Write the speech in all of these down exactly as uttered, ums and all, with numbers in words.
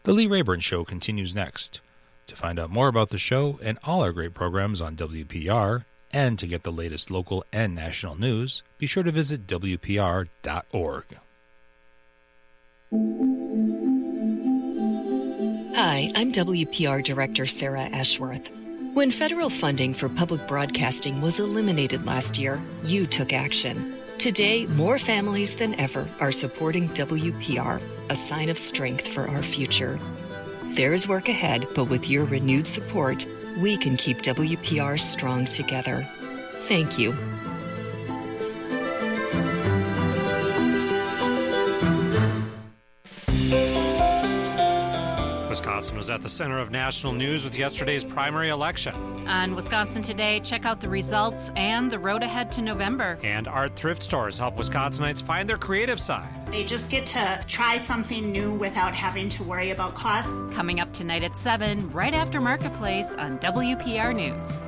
The Lee Rayburn Show continues next. To find out more about the show and all our great programs on W P R, and to get the latest local and national news, be sure to visit W P R dot org. Hi, I'm W P R Director Sarah Ashworth. When federal funding for public broadcasting was eliminated last year, you took action. Today, more families than ever are supporting W P R, a sign of strength for our future. There is work ahead, but with your renewed support, we can keep W P R strong together. Thank you. Wisconsin was at the center of national news with yesterday's primary election. On Wisconsin Today, check out the results and the road ahead to November. And art thrift stores help Wisconsinites find their creative side. They just get to try something new without having to worry about costs. Coming up tonight at seven, right after Marketplace on W P R News.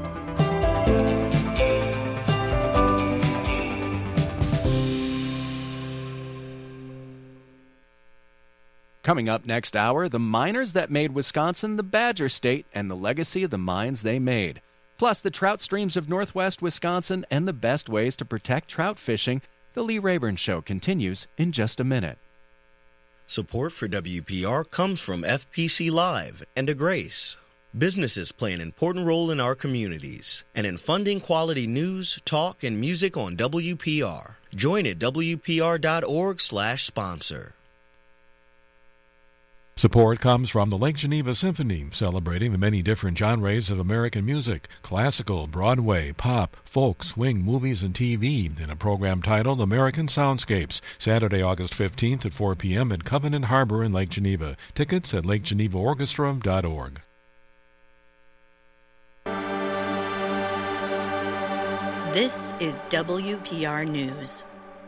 Coming up next hour, the miners that made Wisconsin the Badger State and the legacy of the mines they made. Plus, the trout streams of northwest Wisconsin and the best ways to protect trout fishing. The Lee Rayburn Show continues in just a minute. Support for W P R comes from F P C Live and A Grace. Businesses play an important role in our communities and in funding quality news, talk, and music on W P R. Join at W P R dot org slash sponsor. Support comes from the Lake Geneva Symphony, celebrating the many different genres of American music, classical, Broadway, pop, folk, swing, movies, and T V, in a program titled American Soundscapes, Saturday, August fifteenth at four p.m. at Covenant Harbor in Lake Geneva. Tickets at lake geneva orchestra dot org. This is W P R News.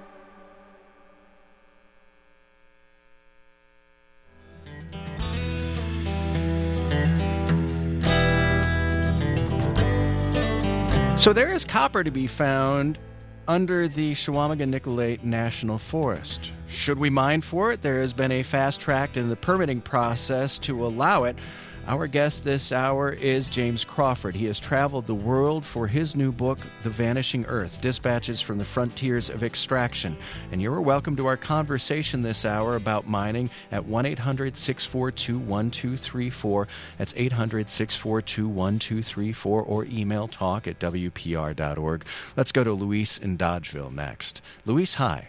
So there is copper to be found under the Chequamegon-Nicolet National Forest. Should we mine for it? There has been a fast track in the permitting process to allow it. Our guest this hour is James Crawford. He has traveled the world for his new book, The Vanishing Earth, Dispatches from the Frontiers of Extraction. And you're welcome to our conversation this hour about mining at one eight hundred six four two one two three four. That's eight hundred six four two one two three four, or email talk at W P R dot org. Let's go to Luis in Dodgeville next. Luis, hi.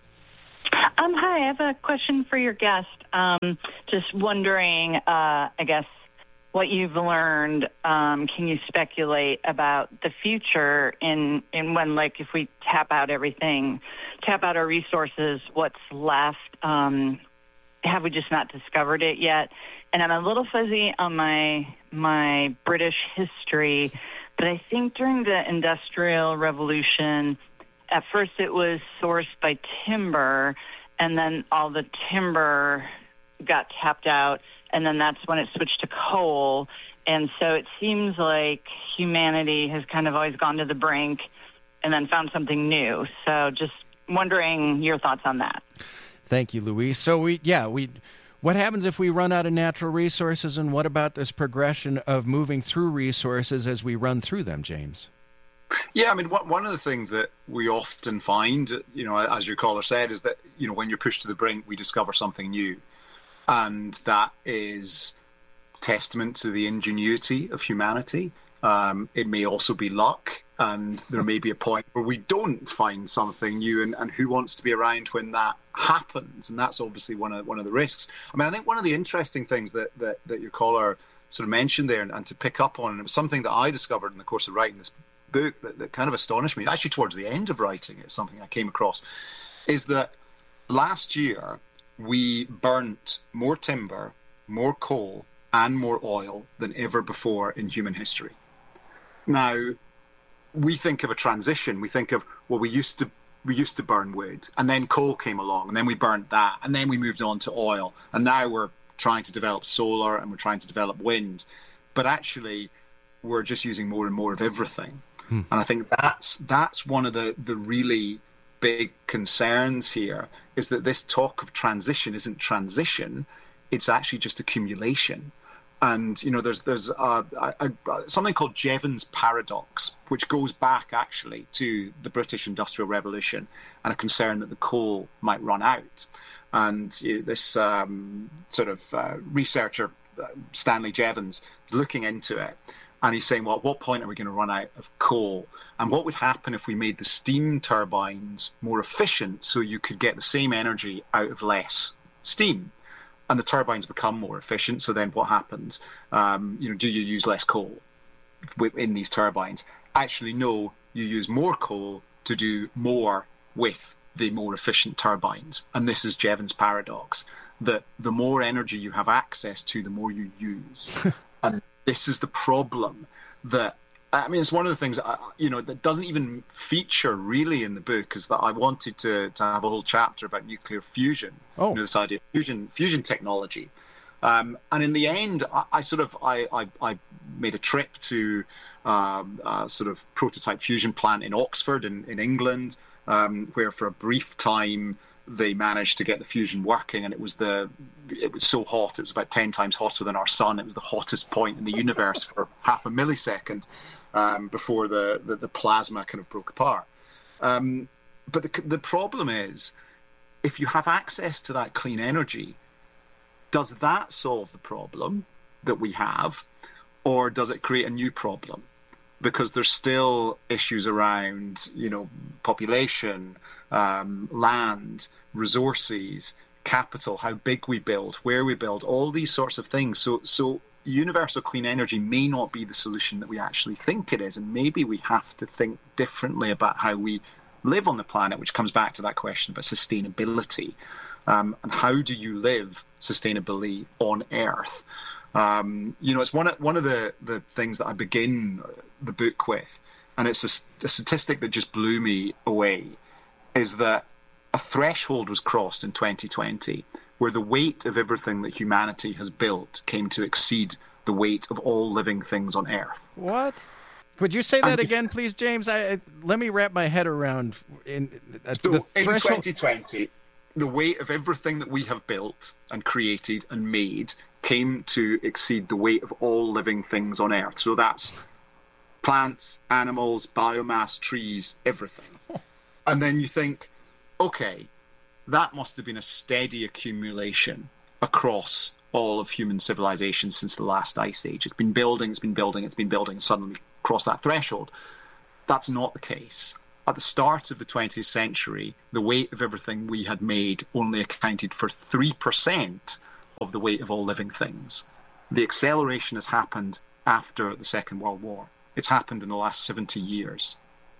Um, hi, I have a question for your guest. Um, just wondering, uh, I guess, what you've learned. Um, can you speculate about the future in, in when, like, if we tap out everything, tap out our resources, what's left? Um, have we just not discovered it yet? And I'm a little fuzzy on my my British history, but I think during the Industrial Revolution, at first it was sourced by timber, and then all the timber got tapped out, and then that's when it switched to coal. And so it seems like humanity has kind of always gone to the brink and then found something new. So just wondering your thoughts on that. Thank you, Luis. So we, yeah, we. What happens if we run out of natural resources, and what about this progression of moving through resources as we run through them, James? Yeah, I mean, one of the things that we often find, you know, as your caller said, is that, you know, when you're pushed to the brink, we discover something new. And that is testament to the ingenuity of humanity. Um, it may also be luck, and there may be a point where we don't find something new, and, and who wants to be around when that happens? And that's obviously one of one of the risks. I mean, I think one of the interesting things that, that, that your caller sort of mentioned there, and, and to pick up on, and it was something that I discovered in the course of writing this book that, that kind of astonished me, actually towards the end of writing it, something I came across, is that last year we burnt more timber, more coal, and more oil than ever before in human history. Now, we think of a transition. We think of, well, we used to we used to burn wood, and then coal came along, and then we burnt that, and then we moved on to oil, and now we're trying to develop solar, and we're trying to develop wind. But actually, we're just using more and more of everything. Hmm. And I think that's that's one of the, the really big concerns here, is that this talk of transition isn't transition, it's actually just accumulation. And, you know, there's there's a, a, a, something called Jevons paradox, which goes back actually to the British Industrial Revolution and a concern that the coal might run out. And you know, this um, sort of uh, researcher, uh, Stanley Jevons, is looking into it. And he's saying, well, at what point are we going to run out of coal? And what would happen if we made the steam turbines more efficient so you could get the same energy out of less steam? And the turbines become more efficient. So then what happens? Um, you know, do you use less coal in these turbines? Actually, no, you use more coal to do more with the more efficient turbines. And this is Jevons' paradox, that the more energy you have access to, the more you use. And this is the problem that, I mean, it's one of the things, you know, that doesn't even feature really in the book, is that I wanted to, to have a whole chapter about nuclear fusion. Oh. You know, this idea of fusion, fusion technology. Um, and in the end, I, I sort of, I, I, I made a trip to um, a sort of prototype fusion plant in Oxford in, in England, um, where for a brief time they managed to get the fusion working, and it was the it was so hot, it was about ten times hotter than our sun. It was the hottest point in the universe for half a millisecond. Um, before the, the, the plasma kind of broke apart. Um, but the, the problem is, if you have access to that clean energy, does that solve the problem that we have, or does it create a new problem? Because there's still issues around, you know, population, um, land, resources, capital, how big we build, where we build, all these sorts of things. So, so universal clean energy may not be the solution that we actually think it is, and maybe we have to think differently about how we live on the planet, which comes back to that question about sustainability. Um, and how do you live sustainably on Earth? Um, you know, it's one of, one of the, the things that I begin the book with, and it's a, a statistic that just blew me away, is that a threshold was crossed in twenty twenty where the weight of everything that humanity has built came to exceed the weight of all living things on Earth. What? Could you say that again, please, James? I, I let me wrap my head around. In, uh, so the in threshold... twenty twenty, the weight of everything that we have built and created and made came to exceed the weight of all living things on Earth. So that's plants, animals, biomass, trees, everything. And then you think, okay, that must have been a steady accumulation across all of human civilization since the last ice age. It's been building, it's been building, it's been building, and suddenly crossed that threshold. That's not the case. At the start of the twentieth century, the weight of everything we had made only accounted for three percent of the weight of all living things. The acceleration has happened after the Second World War. It's happened in the last seventy years.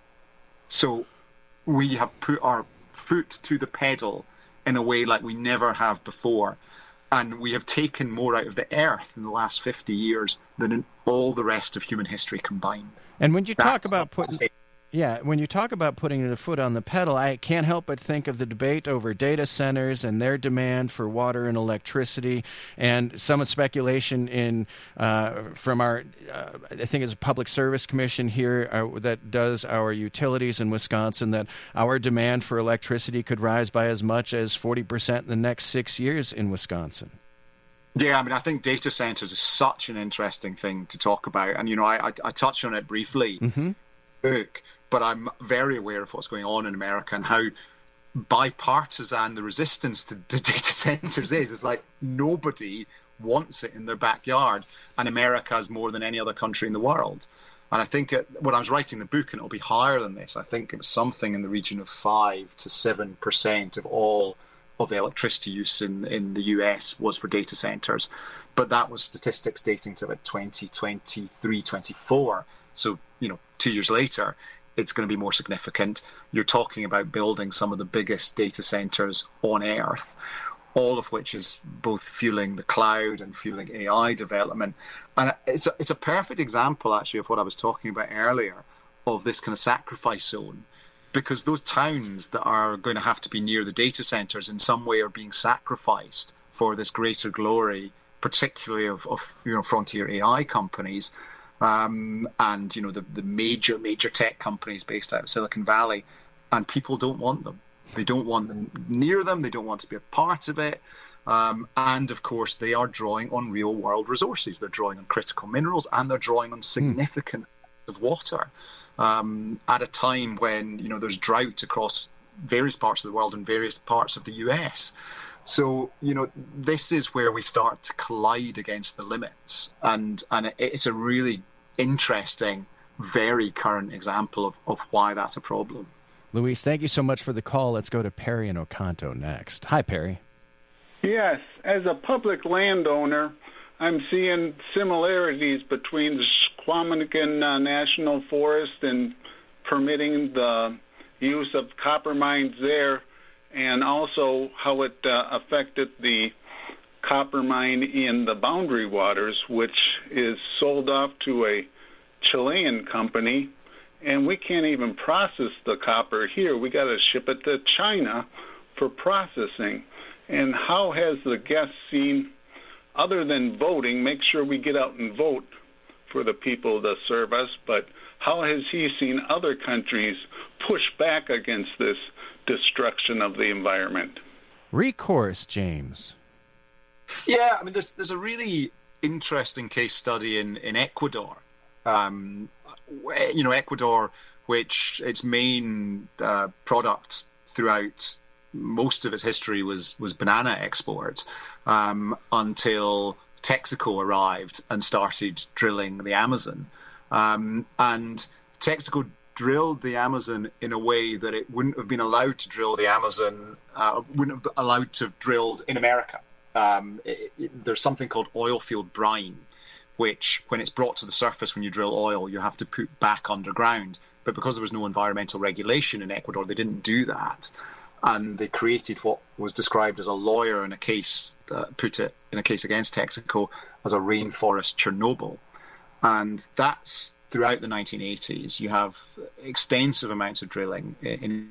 So we have put our foot to the pedal in a way like we never have before. And we have taken more out of the earth in the last fifty years than in all the rest of human history combined. And when you That's talk about putting... Yeah, when you talk about putting the foot on the pedal, I can't help but think of the debate over data centers and their demand for water and electricity, and some speculation in uh, from our, uh, I think it's a public service commission here uh, that does our utilities in Wisconsin, that our demand for electricity could rise by as much as forty percent in the next six years in Wisconsin. Yeah, I mean, I think data centers is such an interesting thing to talk about. And, you know, I, I, I touched on it briefly in the book. But I'm very aware of what's going on in America and how bipartisan the resistance to, to data centers is. It's like nobody wants it in their backyard, and America has more than any other country in the world. And I think it, when I was writing the book, and it'll be higher than this, I think it was something in the region of five to seven percent of all of the electricity use in, in the U S was for data centers. But that was statistics dating to about twenty twenty-three, twenty-four. So, you know, two years later, it's going to be more significant. You're talking about building some of the biggest data centers on Earth, all of which is both fueling the cloud and fueling A I development. And it's a, it's a perfect example, actually, of what I was talking about earlier, of this kind of sacrifice zone, because those towns that are going to have to be near the data centers in some way are being sacrificed for this greater glory, particularly of, of you know, frontier A I companies. Um, and, you know, the, the major, major tech companies based out of Silicon Valley, and people don't want them. They don't want them near them. They don't want to be a part of it. Um, and, of course, they are drawing on real-world resources. They're drawing on critical minerals, and they're drawing on significant mm. of water um, at a time when, you know, there's drought across various parts of the world and various parts of the U S. So, you know, this is where we start to collide against the limits. And, and it's a really interesting, very current example of, of why that's a problem. Luis, thank you so much for the call. Let's go to Perry in Oconto next. Hi, Perry. Yes, as a public landowner, I'm seeing similarities between the Squamican uh, National Forest and permitting the use of copper mines there, and also how it uh, affected the copper mine in the Boundary Waters, which is sold off to a Chilean company, and we can't even process the copper here. We got to ship it to China for processing. And how has the guest seen, other than voting, make sure we get out and vote for the people that serve us, but how has he seen other countries push back against this destruction of the environment? Recourse, James. Yeah, I mean, there's there's a really interesting case study in, in Ecuador. Um, you know, Ecuador, which its main uh, product throughout most of its history was, was banana export um, until Texaco arrived and started drilling the Amazon. Um, and Texaco drilled the Amazon in a way that it wouldn't have been allowed to drill the Amazon, uh, wouldn't have been allowed to have drilled in America. Um, it, it, there's something called oil field brine, which when it's brought to the surface when you drill oil, you have to put back underground. But because there was no environmental regulation in Ecuador, they didn't do that. And they created what was described as a lawyer in a case, uh, put it in a case against Texaco as a rainforest Chernobyl. And that's throughout the nineteen eighties. You have extensive amounts of drilling. In,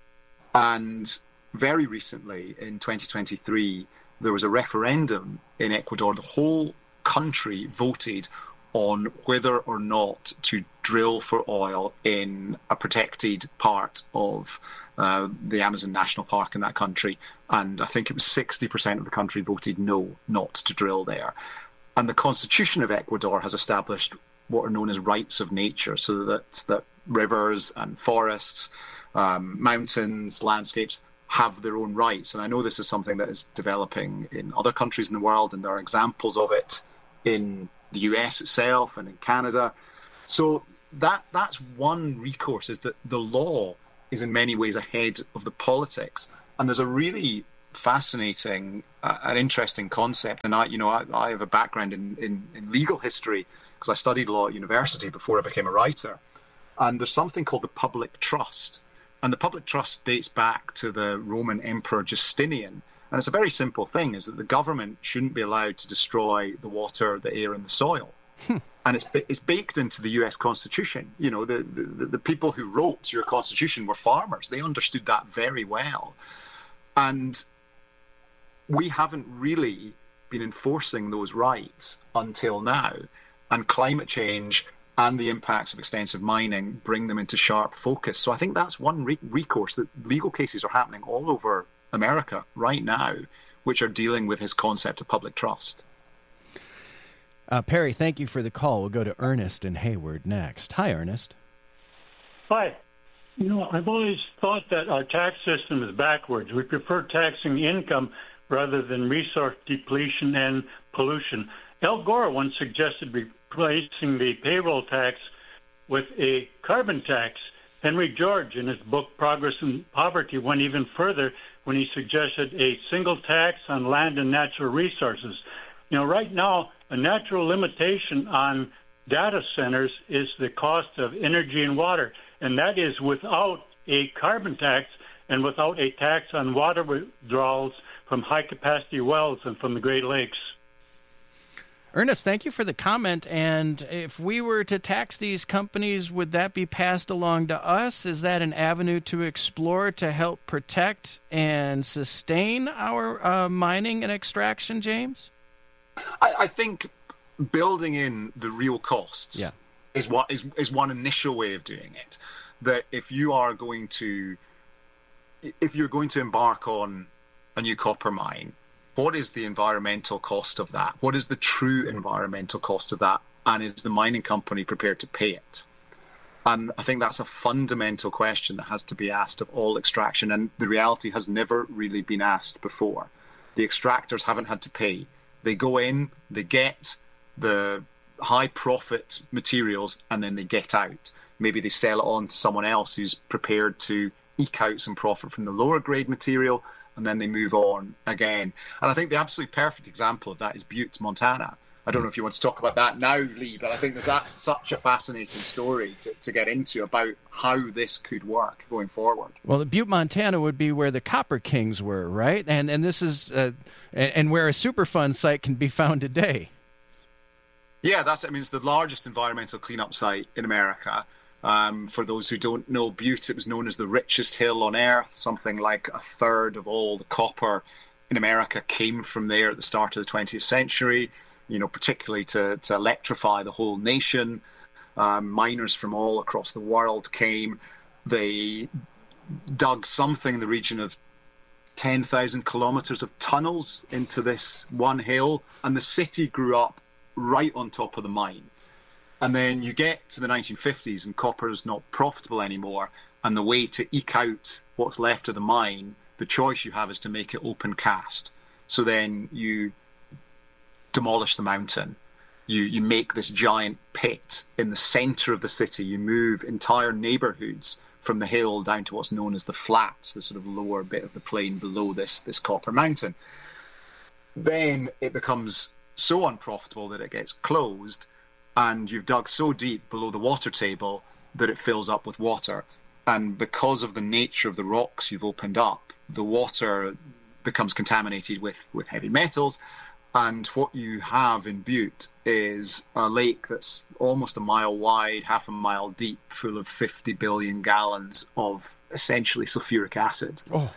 and very recently, in twenty twenty-three, there was a referendum in Ecuador. The whole country voted on whether or not to drill for oil in a protected part of uh, the Amazon National Park in that country. And I think it was sixty percent of the country voted no, not to drill there. And the Constitution of Ecuador has established what are known as rights of nature, so that, that rivers and forests, um, mountains, landscapes have their own rights. And I know this is something that is developing in other countries in the world, and there are examples of it in the U S itself and in Canada. So that that's one recourse, is that the law is in many ways ahead of the politics. And there's a really fascinating uh, an interesting concept. And I, you know, I, I have a background in, in, in legal history because I studied law at university before I became a writer. And there's something called the public trust. And the public trust dates back to the Roman Emperor Justinian. And it's a very simple thing, is that the government shouldn't be allowed to destroy the water, the air, and the soil. And it's it's baked into the U S Constitution. You know, the, the, the people who wrote your Constitution were farmers. They understood that very well. And we haven't really been enforcing those rights until now. And climate change and the impacts of extensive mining bring them into sharp focus. So I think that's one re- recourse, that legal cases are happening all over America right now, which are dealing with his concept of public trust. Uh, Perry, thank you for the call. We'll go to Ernest in Hayward next. Hi, Ernest. Hi. You know, I've always thought that our tax system is backwards. We prefer taxing income rather than resource depletion and pollution. Al Gore once suggested replacing the payroll tax with a carbon tax. Henry George, in his book Progress and Poverty, went even further when he suggested a single tax on land and natural resources. You know, right now, a natural limitation on data centers is the cost of energy and water, and that is without a carbon tax and without a tax on water withdrawals from high-capacity wells and from the Great Lakes. Ernest, thank you for the comment. And if we were to tax these companies, would that be passed along to us? Is that an avenue to explore to help protect and sustain our uh, mining and extraction, James? I, I think building in the real costs yeah. is what is is one initial way of doing it. That if you are going to if you're going to embark on a new copper mine, what is the environmental cost of that? What is the true environmental cost of that? And is the mining company prepared to pay it? And I think that's a fundamental question that has to be asked of all extraction. And the reality has never really been asked before. The extractors haven't had to pay. They go in, they get the high profit materials, and then they get out. Maybe they sell it on to someone else who's prepared to eke out some profit from the lower grade material, and then they move on again. And I think the absolutely perfect example of that is Butte, Montana. I don't know if you want to talk about that now, Lee, but I think that's such a fascinating story to, to get into about how this could work going forward. Well, Butte, Montana would be where the Copper Kings were, right? And and this is uh, and, and where a Superfund site can be found today. Yeah, that's. I mean, it's the largest environmental cleanup site in America. Um, for those who don't know Butte, it was known as the richest hill on earth. Something like a third of all the copper in America came from there at the start of the twentieth century. You know, particularly to, to electrify the whole nation. Um, miners from all across the world came. They dug something in the region of ten thousand kilometers of tunnels into this one hill, and the city grew up right on top of the mine. And then you get to the nineteen fifties and copper is not profitable anymore, and the way to eke out what's left of the mine, the choice you have is to make it open cast. So then you demolish the mountain. You you make this giant pit in the center of the city. You move entire neighborhoods from the hill down to what's known as the flats, the sort of lower bit of the plain below this, this copper mountain. Then it becomes so unprofitable that it gets closed, and you've dug so deep below the water table that it fills up with water. And because of the nature of the rocks you've opened up, the water becomes contaminated with, with heavy metals. And what you have in Butte is a lake that's almost a mile wide, half a mile deep, full of fifty billion gallons of essentially sulfuric acid. Oh.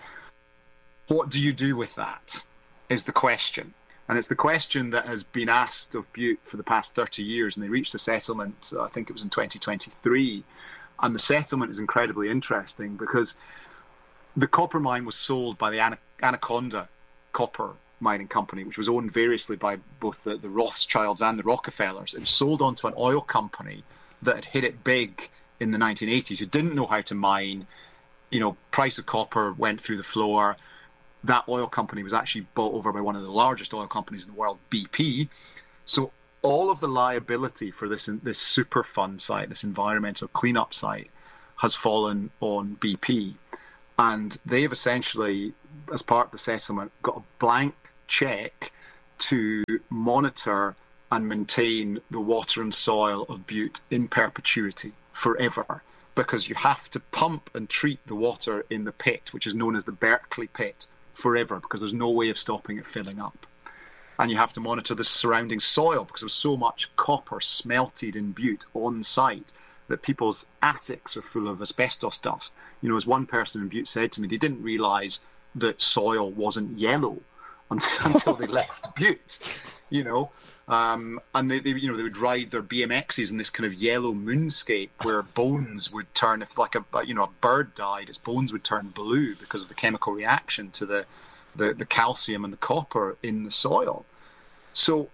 What do you do with that is the question. And it's the question that has been asked of Butte for the past thirty years. And they reached a settlement, I think it was in twenty twenty-three. And the settlement is incredibly interesting because the copper mine was sold by the Anaconda Copper Mining Company, which was owned variously by both the, the Rothschilds and the Rockefellers. It was sold on to an oil company that had hit it big in the nineteen eighties, who didn't know how to mine. You know, price of copper went through the floor. That oil company was actually bought over by one of the largest oil companies in the world, B P. So all of the liability for this this Superfund site, this environmental cleanup site, has fallen on B P. And they've essentially, as part of the settlement, got a blank check to monitor and maintain the water and soil of Butte in perpetuity, forever, because you have to pump and treat the water in the pit, which is known as the Berkeley pit, forever, because there's no way of stopping it filling up. And you have to monitor the surrounding soil because there's so much copper smelted in Butte on site that people's attics are full of asbestos dust. You know, as one person in Butte said to me, they didn't realise that soil wasn't yellow until, until they left Butte, you know. Um, and they, they, you know, they would ride their B M Xs in this kind of yellow moonscape where bones would turn, if like a, you know, a bird died, its bones would turn blue because of the chemical reaction to the, the, the calcium and the copper in the soil. So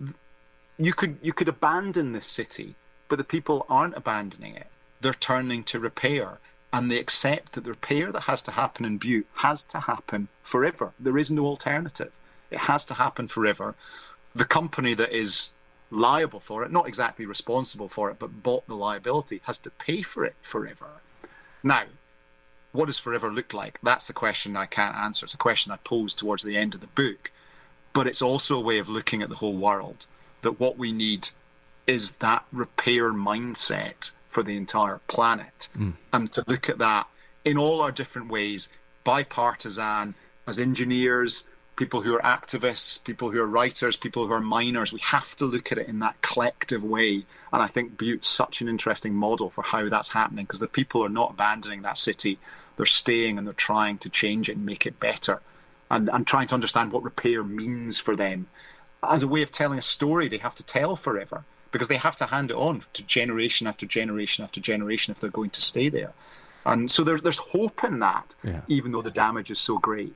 you could you could abandon this city, but the people aren't abandoning it. They're turning to repair, and they accept that the repair that has to happen in Butte has to happen forever. There is no alternative. It has to happen forever. The company that is liable for it, not exactly responsible for it, but bought the liability, has to pay for it forever. Now, what does forever look like? That's the question I can't answer. It's a question I posed towards the end of the book. But it's also a way of looking at the whole world, that what we need is that repair mindset for the entire planet. Mm. And to look at that in all our different ways, bipartisan, as engineers, people who are activists, people who are writers, people who are miners. We have to look at it in that collective way. And I think Butte's such an interesting model for how that's happening, because the people are not abandoning that city. They're staying and they're trying to change it and make it better. And, and trying to understand what repair means for them. As a way of telling a story they have to tell forever, because they have to hand it on to generation after generation after generation if they're going to stay there. And so there, there's hope in that, yeah. even though the damage is so great.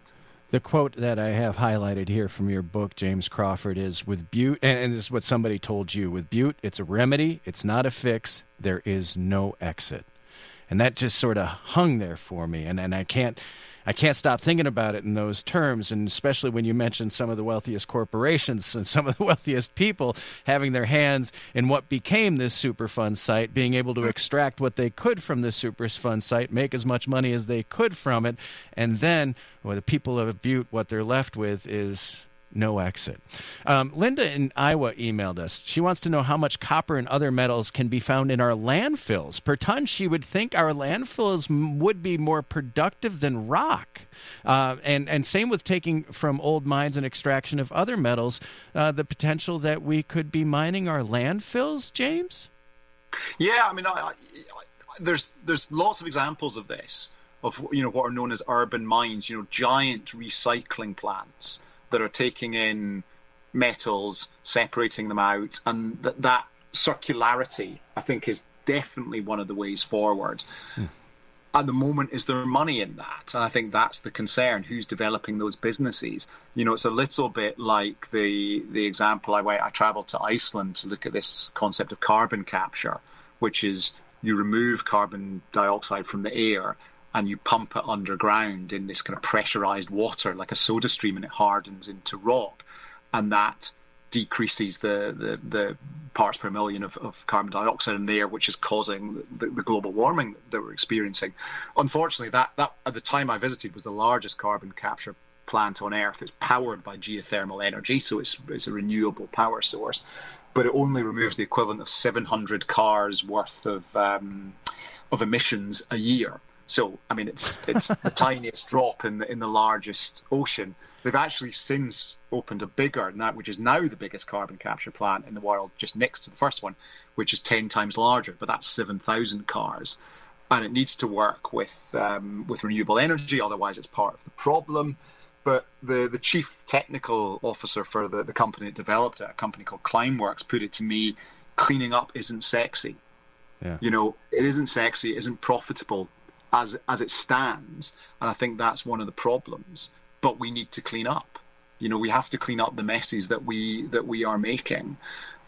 The quote that I have highlighted here from your book, James Crawford, is with Butte, and, and this is what somebody told you, with Butte, it's a remedy, it's not a fix, there is no exit. And that just sort of hung there for me, and, and I can't I can't stop thinking about it in those terms, and especially when you mention some of the wealthiest corporations and some of the wealthiest people having their hands in what became this Superfund site, being able to extract what they could from this Superfund site, make as much money as they could from it, and then, well, the people of Butte, what they're left with is no exit. Um, Linda in Iowa emailed us. She wants to know how much copper and other metals can be found in our landfills. Per ton, she would think our landfills m- would be more productive than rock. Uh, and, and same with taking from old mines and extraction of other metals, uh, the potential that we could be mining our landfills, James? Yeah, I mean, I, I, I, there's there's lots of examples of this, of, you know, what are known as urban mines, you know, giant recycling plants that are taking in metals, separating them out, and that, that circularity, I think, is definitely one of the ways forward. Hmm. At the moment, is there money in that? And I think that's the concern. Who's developing those businesses? You know, it's a little bit like the the example I went. I travelled to Iceland to look at this concept of carbon capture, which is you remove carbon dioxide from the air and you pump it underground in this kind of pressurized water, like a soda stream, and it hardens into rock. And that decreases the, the, the parts per million of, of carbon dioxide in the air, which is causing the, the global warming that we're experiencing. Unfortunately, that, that at the time I visited was the largest carbon capture plant on Earth. It's powered by geothermal energy, so it's, it's a renewable power source. But it only removes the equivalent of seven hundred cars worth of um, of emissions a year. So, I mean, it's it's the tiniest drop in the in the largest ocean. They've actually since opened a bigger, and that which is now the biggest carbon capture plant in the world, just next to the first one, which is ten times larger, but that's seven thousand cars. And it needs to work with um, with renewable energy, otherwise it's part of the problem. But the, the chief technical officer for the, the company that developed it, a company called Climeworks, put it to me, cleaning up isn't sexy. Yeah. You know, it isn't sexy, it isn't profitable as as it stands. And I think that's one of the problems. But we need to clean up. You know, we have to clean up the messes that we that we are making.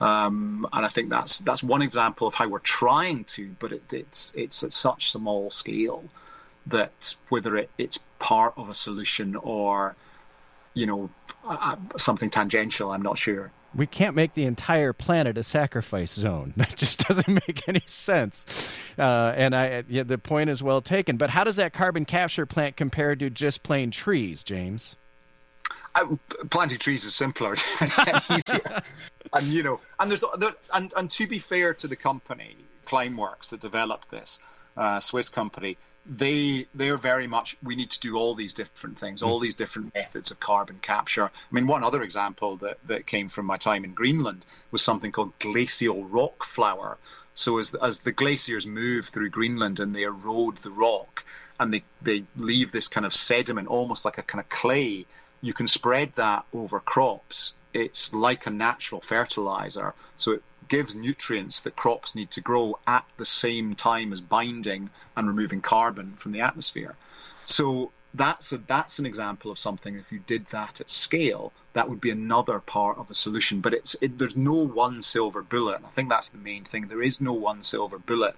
Um, and I think that's that's one example of how we're trying to, but it, it's it's at such small scale that whether it, it's part of a solution or, you know, uh, something tangential, I'm not sure. We can't make the entire planet a sacrifice zone. That just doesn't make any sense. Uh, and I, yeah, the point is well taken. But how does that carbon capture plant compare to just plain trees, James? Uh, planting trees is simpler and easier. And, you know, and there's there, and, and to be fair to the company, Climeworks, that developed this, uh, Swiss company, they they're very much, we need to do all these different things, all these different methods of carbon capture. I mean, one other example that, that came from my time in Greenland was something called glacial rock flour. So as as the glaciers move through Greenland and they erode the rock and they, they leave this kind of sediment, almost like a kind of clay, you can spread that over crops. It's like a natural fertilizer. So it gives nutrients that crops need to grow at the same time as binding and removing carbon from the atmosphere. So that's a, that's an example of something. If you did that at scale, that would be another part of a solution. But it's it, there's no one silver bullet. And I think that's the main thing. There is no one silver bullet,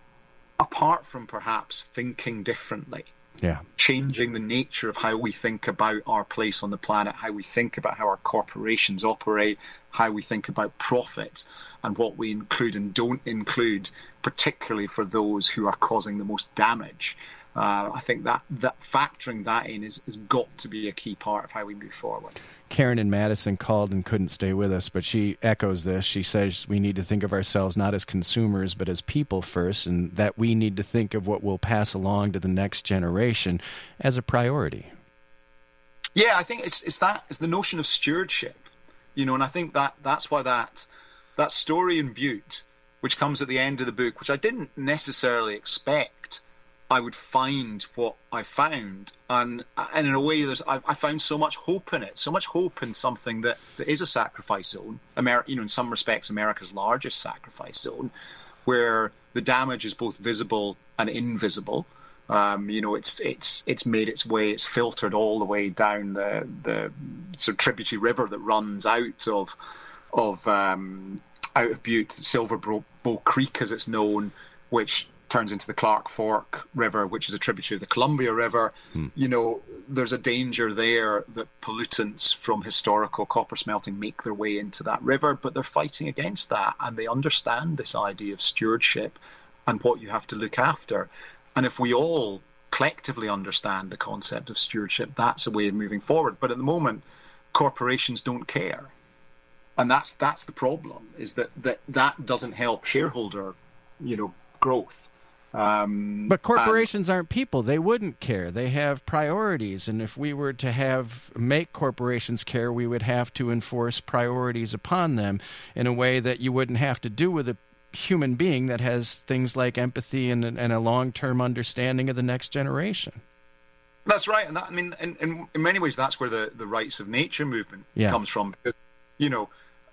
apart from perhaps thinking differently. Yeah. Changing the nature of how we think about our place on the planet, how we think about how our corporations operate, how we think about profit and what we include and don't include, particularly for those who are causing the most damage. Uh, I think that, that factoring that in is, is got to be a key part of how we move forward. Karen in Madison called and couldn't stay with us, but she echoes this. She says we need to think of ourselves not as consumers, but as people first, and that we need to think of what we'll pass along to the next generation as a priority. Yeah, I think it's it's that it's the notion of stewardship, you know, and I think that that's why that that story in Butte, which comes at the end of the book, which I didn't necessarily expect I would find what I found, and and in a way, there's I, I found so much hope in it, so much hope in something that, that is a sacrifice zone. America, you know, in some respects, America's largest sacrifice zone, where the damage is both visible and invisible. Um, you know, it's it's it's made its way, it's filtered all the way down the the sort of tributary river that runs out of of um, out of Butte, Silver Bow Creek, as it's known, which turns into the Clark Fork River, which is a tributary of the Columbia River. Hmm. You know, there's a danger there that pollutants from historical copper smelting make their way into that river, but they're fighting against that, and they understand this idea of stewardship and what you have to look after. And if we all collectively understand the concept of stewardship, that's a way of moving forward. But at the moment, corporations don't care. And that's that's the problem, is that that, that doesn't help shareholder, you know, growth. Um, but corporations and, aren't people. They wouldn't care. They have priorities. And if we were to have make corporations care, we would have to enforce priorities upon them in a way that you wouldn't have to do with a human being that has things like empathy and, and a long-term understanding of the next generation. That's right. And that, I mean, in, in, in many ways, that's where the, the rights of nature movement yeah. comes from. Because, you know,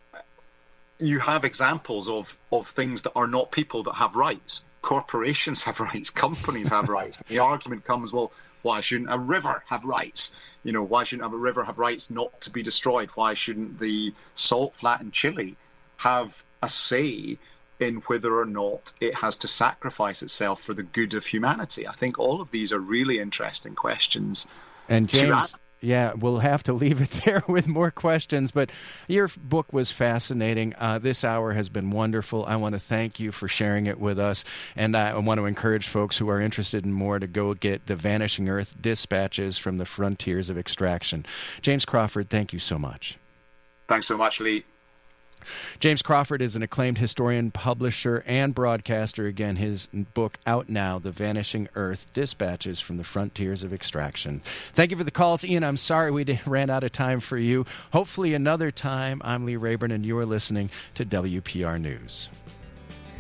you have examples of, of things that are not people that have rights. Corporations have rights. Companies have rights. The argument comes, well, why shouldn't a river have rights? You know, why shouldn't a river have rights not to be destroyed? Why shouldn't the salt flat in Chile have a say in whether or not it has to sacrifice itself for the good of humanity? I think all of these are really interesting questions. And James, yeah, we'll have to leave it there with more questions, but your book was fascinating. Uh, this hour has been wonderful. I want to thank you for sharing it with us, and I want to encourage folks who are interested in more to go get the Vanishing Earth Dispatches from the Frontiers of Extraction. James Crawford, thank you so much. Thanks so much, Lee. James Crawford is an acclaimed historian, publisher, and broadcaster. Again, his book out now, The Vanishing Earth Dispatches from the Frontiers of Extraction. Thank you for the calls, Ian. I'm sorry we ran out of time for you. Hopefully another time. I'm Lee Rayburn, and you are listening to W P R News.